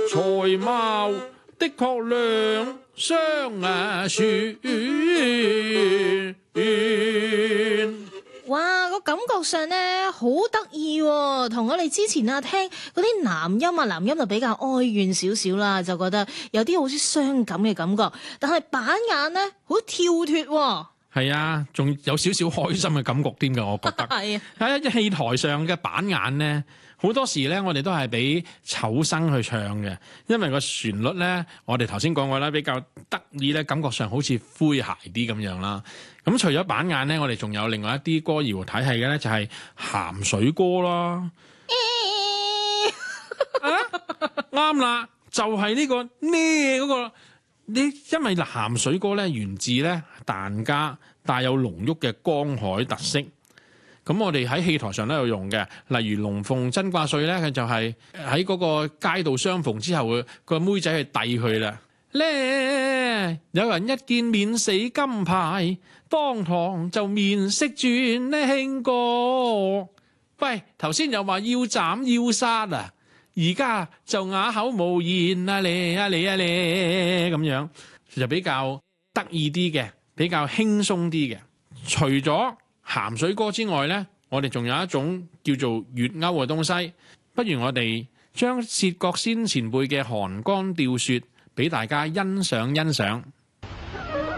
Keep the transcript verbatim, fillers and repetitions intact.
才貌的確兩相啊傳。 哇，個感覺上咧好得意喎，同我哋之前啊聽嗰啲男音啊，男音就比較哀怨少少啦，就覺得有啲好似傷感嘅感覺。但係板眼咧好跳脫喎。 係啊，仲有少少開心嘅感覺添㗎，我覺得。 係啊， 喺戲台上嘅板眼咧，好多時咧，我哋都係俾丑生去唱嘅，因為個旋律咧，我哋頭先講過啦，比較得意咧，感覺上好似詼諧啲咁樣啦。咁除咗板眼咧，我哋仲有另外一啲歌謠體系嘅咧，就係鹹水歌啦。啱啦，就係呢個呢嗰個。你因為鹹水歌咧源自咧疍家，帶有濃郁嘅江海特色。咁我哋喺戲台上都有用嘅，例如龍鳳真掛帥咧，佢就係喺嗰個街道相逢之後，個妹仔去遞佢啦。咧有人一見免死金牌，當堂就面色轉咧，興哥。喂，頭先又話要斬要殺啊！而家就啞口無言啊，你啊你啊你咁樣，就比較得意啲嘅，比較輕鬆啲嘅。除咗鹹水歌之外呢，我哋仲有一種叫做粵謳嘅東西。不如我哋將薛覺先前輩嘅《寒江釣雪》俾大家欣賞欣賞。